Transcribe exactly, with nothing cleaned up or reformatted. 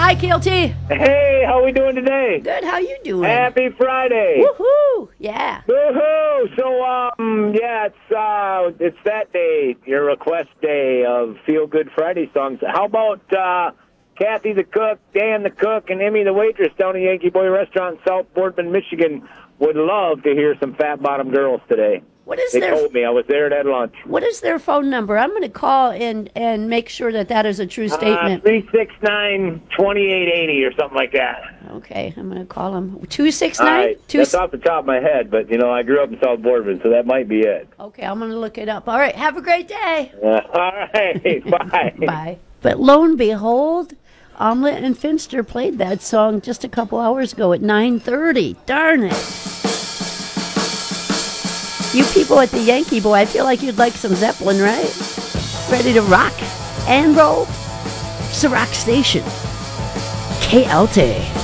Hi, K L T. Hey, how we doing today? Good. How you doing? Happy Friday. Woohoo! Yeah. Woohoo! So, um, yeah, it's uh, it's that day, your request day of Feel Good Friday songs. How about uh, Kathy the cook, Dan the cook, and Emmy the waitress down at Yankee Boy Restaurant in South Boardman, Michigan? Would love to hear some Fat Bottom Girls today. What is They their told me I was there at lunch. What is their phone number? I'm going to call and and make sure that that is a true Uh, statement. three six nine, two eight eight zero or something like that. Okay, I'm going to call them. Two six All nine. right. Two. That's off the top of my head, but, you know, I grew up in South Boardman, so that might be it. Okay, I'm going to look it up. All right. Have a great day. Uh, all right. Bye. Bye. But lo and behold, Omelette and Finster played that song just a couple hours ago at nine thirty. Darn it. You people at the Yankee Boy, I feel like you'd like some Zeppelin, right? Ready to rock and roll? It's the Rock Station. K L T.